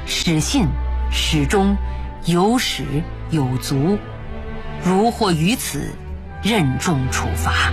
始信始终有始有足，如或于此，任重处罚。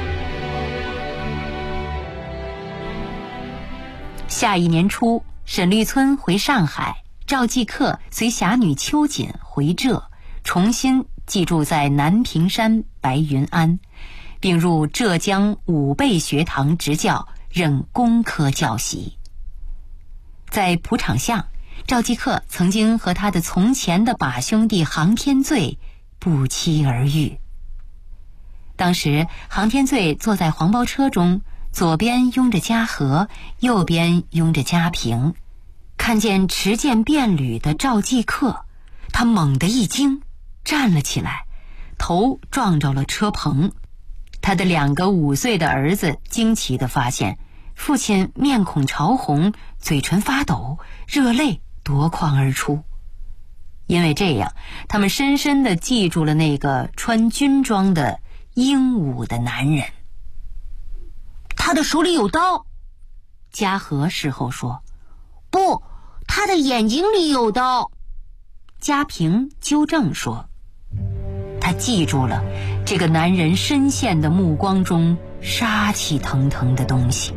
下一年初，沈律村回上海，赵继克随侠女秋瑾回浙，重新寄住在南屏山白云庵，并入浙江武备学堂执教，任工科教习。在蒲场巷，赵继克曾经和他的从前的把兄弟杭天醉不期而遇。当时杭天醉坐在黄包车中，左边拥着嘉禾，右边拥着嘉平，看见持剑便履的赵继克，他猛地一惊，站了起来，头撞着了车棚。他的2个5岁的儿子惊奇地发现，父亲面孔潮红，嘴唇发抖，热泪夺眶而出。因为这样，他们深深地记住了那个穿军装的英武的男人。他的手里有刀，嘉禾事后说。不，他的眼睛里有刀，嘉平纠正说。他记住了这个男人深陷的目光中杀气腾腾的东西。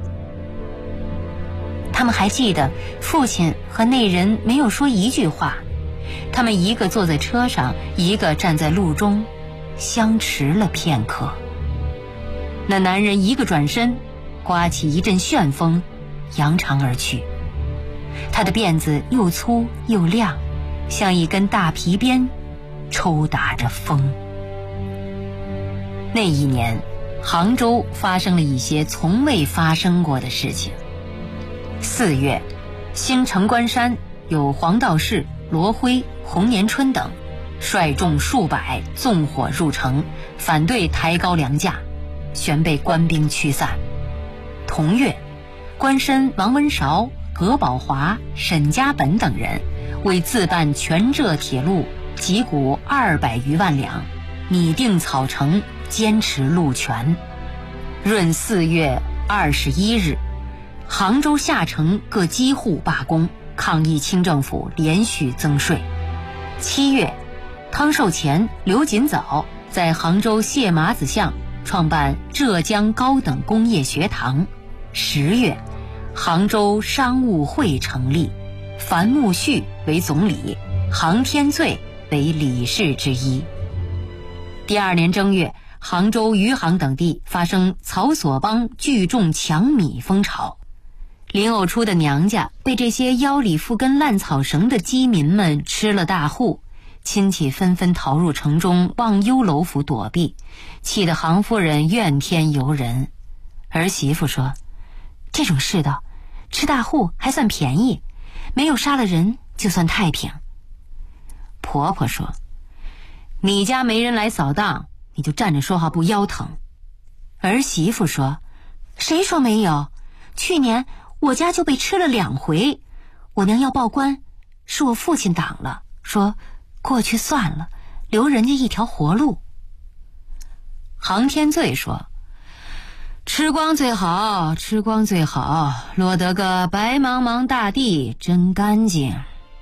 他们还记得父亲和那人没有说一句话，他们一个坐在车上，一个站在路中，相持了片刻。那男人一个转身，刮起一阵旋风，扬长而去。他的辫子又粗又亮，像一根大皮鞭，抽打着风。那一年，杭州发生了一些从未发生过的事情。4月，新城关山有黄道士、罗辉、洪年春等率众数百纵火入城，反对抬高粮价，旋被官兵驱散。同月，官绅王文韶、葛宝华、沈家本等人为自办全浙铁路集股200余万两，拟定草城，坚持路权。闰4月21日，杭州下城各机户罢工，抗议清政府连续增税。7月，汤寿乾、刘锦藻在杭州谢麻子巷创办浙江高等工业学堂。10月，杭州商务会成立，樊木旭为总理，杭天醉为理事之一。第2年正月，杭州余杭等地发生曹索邦聚众抢米风潮。林藕初的娘家被这些腰里附根烂草绳的饥民们吃了大户，亲戚纷纷逃入城中忘忧楼府躲避，气得杭夫人怨天尤人。儿媳妇说，这种世道，吃大户还算便宜，没有杀了人就算太平。婆婆说，你家没人来扫荡，你就站着说话不腰疼。儿媳妇说，谁说没有？去年我家就被吃了2回，我娘要报官，是我父亲挡了，说过去算了，留人家一条活路。杭天醉说，吃光最好，吃光最好，落得个白茫茫大地真干净。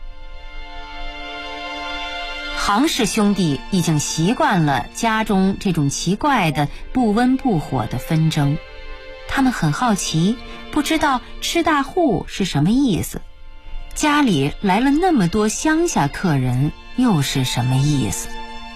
杭氏兄弟已经习惯了家中这种奇怪的不温不火的纷争，他们很好奇，不知道吃大户是什么意思，家里来了那么多乡下客人又是什么意思。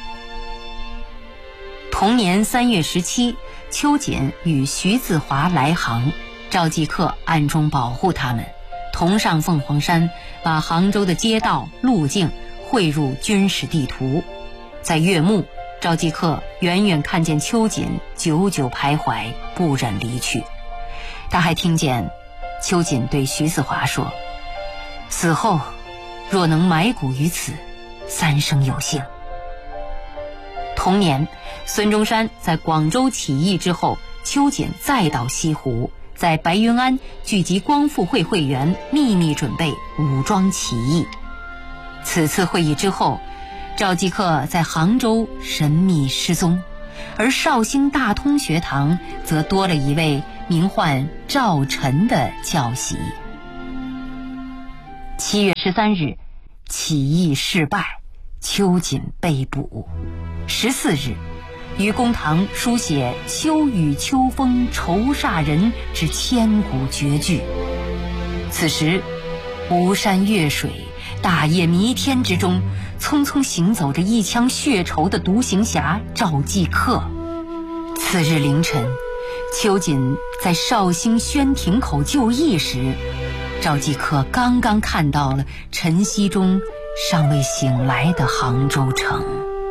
同年3月17，秋瑾与徐自华来杭，赵继克暗中保护他们，同上凤凰山，把杭州的街道路径汇入军事地图。在月暮，赵继克远远看见秋瑾久久徘徊，不忍离去。他还听见秋瑾对徐自华说，死后若能埋骨于此，3生有幸。同年，孙中山在广州起义之后，秋瑾再到西湖，在白云庵聚集光复会会员，秘密准备武装起义。此次会议之后，赵继克在杭州神秘失踪，而绍兴大通学堂则多了一位名唤赵晨的教习。 7月13日，起义失败，秋瑾被捕。14日，于公堂书写秋雨秋风愁煞人之千古绝句。此时巫山越水，大业弥天之中，匆匆行走着一腔血仇的独行侠赵继克。次日凌晨，秋瑾在绍兴宣亭口就义时，赵继克刚刚看到了晨曦中尚未醒来的杭州城。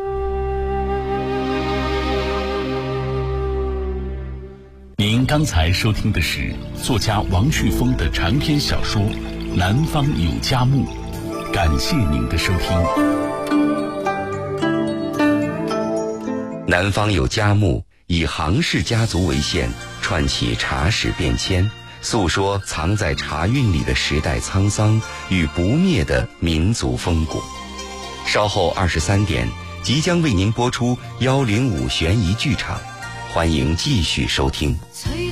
您刚才收听的是作家王旭峰的长篇小说《南方有佳木》，感谢您的收听。 南方有佳木以杭氏家族为线，串起茶史变迁，诉说藏在茶韵里的时代沧桑与不灭的民族风骨。稍后23点即将为您播出105悬疑剧场，欢迎继续收听。